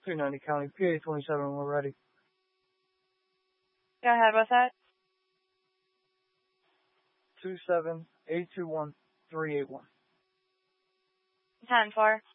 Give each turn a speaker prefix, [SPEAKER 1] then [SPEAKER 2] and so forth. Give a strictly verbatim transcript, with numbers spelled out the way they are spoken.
[SPEAKER 1] two ninety County, P A twenty-seven, we're ready.
[SPEAKER 2] Go ahead, what's that?
[SPEAKER 1] two seven eight two one three eight one.
[SPEAKER 2] ten four.